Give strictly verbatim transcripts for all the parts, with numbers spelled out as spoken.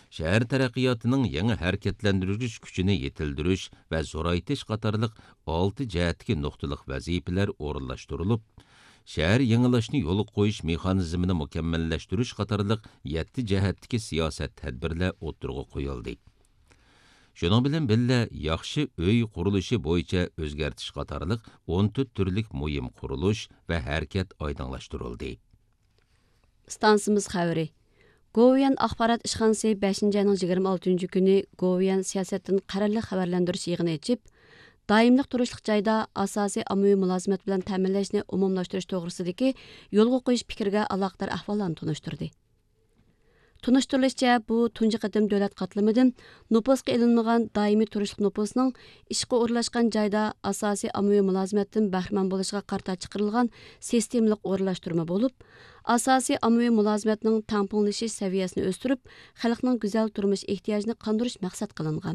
şəhər tərəqqiyatının yeni hərəkətləndirgüç gücünü yetildiriş və zoraytış qatarlıq altı cəhətki nöqtəlıq vəzifələr orunlaşdırılıb, şəhər yenilaşını yolu qoyuş mexanizmini mükemmelləşdiriş qatarlıq yetti cəhətki siyasət tədbirlər o'ttirg'a qoyuldu. Şunun bilan birga yaxshi uy qurilishi bo'yicha o'zgartish qatorliq o'n to'rt turlik muhim qurilish va harakat oydinlashtirildi. Stansimiz xəbəri. Goviyan axbarat işxanası beshinchi ayning yigirma oltinchi kuni Goviyan siyosatdan qarorli xabarlantirish yig'ini etib, daimlik turishlik joyda asosiy ommaviy mulozimat bilan ta'minlashni umumlashtirish to'g'risidagi yo'lga qo'yish fikriga aloqador ahvollarni tunishtirdi. Tunuşturilishicha, bu tunji qatim davlat qatlamidan nüfusga ilinmagan daimiy turishlik nüfusning ishga o'rlashgan joyda asosiy ommaviy mulozimatdan bahramand bo'lishiga qarta chiqarilgan sistemalik o'rlashtirma bo'lib, asosiy ommaviy mulozimatning tangpunlashish saviyasini o'stirib, xalqning go'zal turmush ehtiyojini qondirish maqsad qilingan.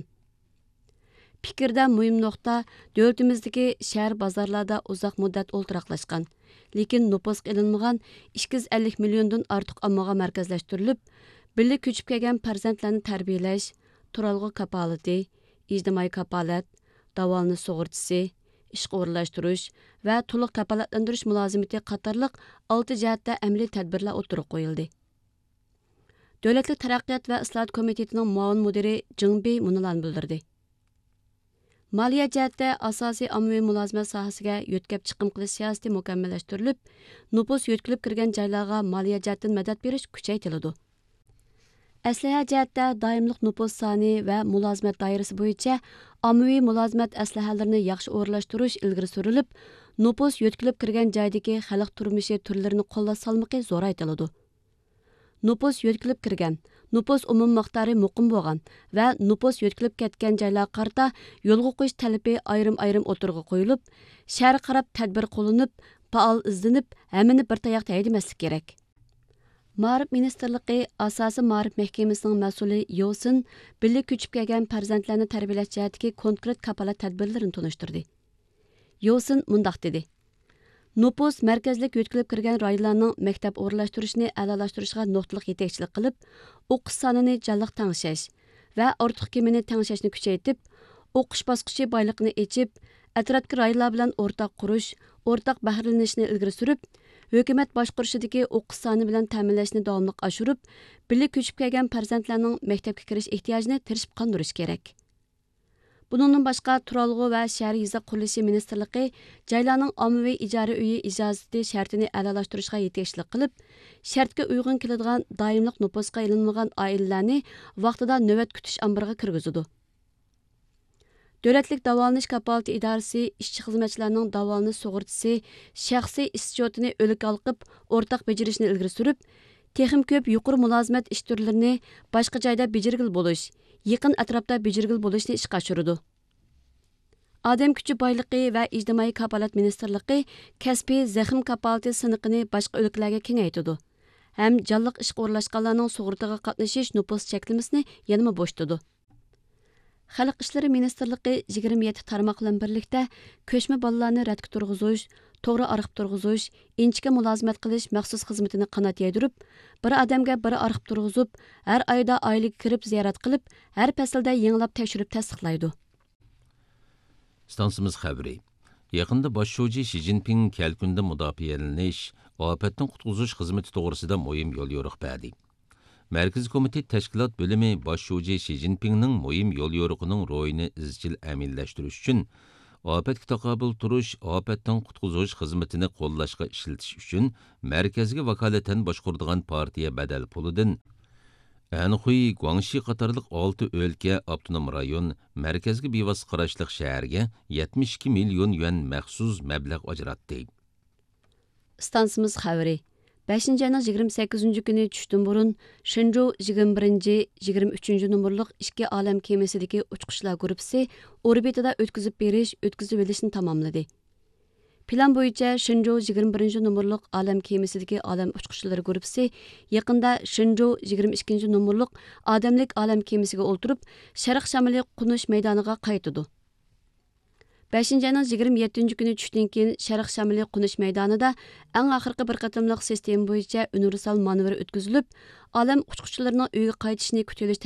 Fikrda muhim nuqta davlatimizdagi shahar bozorlarda uzoq muddat o'ltiraqlashgan, lekin nüfusga ilinmagan ikki yuz ellik milliondan ortiq ommaga markazlashtirilib, birlik ko'chib kelgan farzandlarni tarbiyalash, turalg'u kapolati, ijtimoiy kapolat, davolanish sug'urtasi, ishga o'rlashtirish va to'liq kapolatlantirish mulozimati qatorliq olti jihatda amaliy tadbirlar o'tirib qo'yildi. Davlatlik taraqqiyot va islohot komitetining muavin mudiri Jingbey munolarni bildirdi. Maliya jihatda asosiy ommaviy mulozimat sohasiga yo'tkab chiqim qilish siyosati mukammallashtirilib, nüfus yo'tkilib kirgan joylarga maliya jihatdan madad berish kuchaytiriladi. Əsləhə cəhətdə daimlik nüfus sani və mülazimat dairəsi boyunca ommaviy mülazimat əsləhələrini yaxşı o'rlashtirish ilgari surilib, nüfus yo'tkilib kirgan joydagi xalq turmushi turlarini qo'llash salmoqi zo'raytiriladi. Nüfus yo'tkilib kirgan, nüfus umum miqdori muqim bo'lgan va nüfus yo'tkilib ketgan joylarga qarta yo'lga qo'yish talabi ayrim-ayrim o'tirg'a qo'yilib, shahar qarab tadbir qo'llanib, faol izlanib, hammani bir tayoqda haydamaslik kerak. Ma'rif Ministerligi Asosiy Ma'rif Mahkamasining mas'uli Yosin birlik ko'chib kelgan farzandlarni tarbiyalash jihatidagi konkret kapolat tadbirlarini tunishtirdi. Yosin mundaq dedi: Nüfus markazlik yo'tkilib kirgan rayonlarning maktab o'rlashtirishni a'lolashtirishga nuqtalik yetakchilik qilib, o'qish sonini jonliq tangshash va ortiq kemini tangshashni kuchaytirib, o'qish bosqichi boyligini echib, atrofdagi rayonlar bilan o'rtaq qurish, o'rtaq bahrilanishni ilgari surib, hukumat boshqarishidagi o'qish soni bilan ta'minlashni davomli oshirib, birlik ko'chib kelgan farzandlarning maktabga kirish ehtiyojini tirishib qondirish kerak. Buningdan boshqa Turalg'u va shahar yiza qurilishi ministerligi joylarning ommaviy ijara uyi ijozati shartini a'lolashtirishga yetakchilik qilib, shartga uyg'un keladigan doimlik nüfusga ilinmagan oilalarni vaqtida navbat kutish ambiriga kirgizadi. Davlatlik davolanish kapolati idorasi ishchi xizmatchilarining davolanish sug'urtasi, shaxsiy ischotini o'lik olqib, o'rtaq bejirishni ilgari surib, texim ko'p yuqori mulozimat ish turlarini boshqa joyda bejirgil bo'lish, yaqin atrofda bejirgil bo'lishni ishga oshiradi. Odam kuchi boyligi va ijtimoiy kapolat ministerligi kasbiy zaxm kapolati siniqini boshqa o'liklarga kengaytirdi. Ham jonliq ishga o'rlashganlarning sug'urtaga qatnashish nüfus cheklamasini yanama bo'shtadi. Xalq ishlari ministerligi yigirma yetti tarmoq bilan birlikda ko'chma bolalarni radga turg'izish, to'g'ri arxib turg'izish, inchga mulozimat qilish maxsus xizmatini qanot yaydirib, bir odamga bir arxib turg'izib, har oyda oylik kirib ziyorat qilib, har faslda yangilab tekshirib tasdiqlaydi. Stansimiz xəbəri. Yaqında Baş şuji Xi Jinping kelkunda mudofialanish, ofatdan qutqizish xizmati to'g'risida muhim yo'l yo'riq berdi. Merkez Komitet Təşkilat Bölümü Baş şuji Xi Jinpingning muhim yo'l yo'riqining ro'yini izchil amillashtirish uchun ofatga taqobil turish, ofatdan qutqizish xizmatini qo'llashga ishlatish uchun markazga vakolatan boshqaradigan partiya badal pulidan Anhui, Guangxi qatorliq olti o'lka, avtonom rayon, markazga bevosita qarashliq shaharga yetmish ikki million yuan maxsus mablag' ajratdi. Stansimiz xəbəri. beshinchi ayning yigirma sakkizinchi kuni tushdan burun Shenzhou yigirma birinchi yigirma uchinchi nomerliq ikki olam kemasidagi uchqishlar guruhi orbitada o'tkazib berish, o'tkazib olishni tamomladi. Plan bo'yicha Shenzhou yigirma birinchi nomerliq olam kemasidagi olam uchqishlar guruhi yaqinda Shenzhou yigirma ikkinchi nomerliq odamlik olam kemasiga o'ltirib, Sharq shamoli qo'nish maydoniga qaytadi. beshinchi ayning yigirma yettinchi kuni tushdan keyin Sharq shamoli qo'nish maydonida eng oxirgi bir qatimliq sistema bo'yicha universal manevr o'tkazilib, olam uchquvchilarining uyga qaytishini kutilish